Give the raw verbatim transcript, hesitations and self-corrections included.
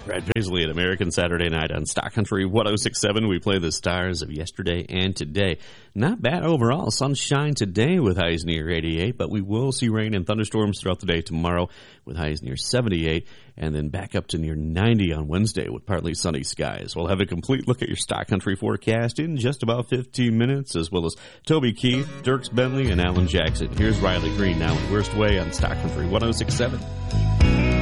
Brad Paisley at American Saturday Night on Stock Country one oh six point seven. We play the stars of yesterday and today. Not bad overall. Sunshine today with highs near eighty-eight, but we will see rain and thunderstorms throughout the day tomorrow with highs near seventy-eight, and then back up to near ninety on Wednesday with partly sunny skies. We'll have a complete look at your Stock Country forecast in just about fifteen minutes, as well as Toby Keith, Dirks Bentley, and Alan Jackson. Here's Riley Green now in Worst Way on Stock Country one oh six point seven.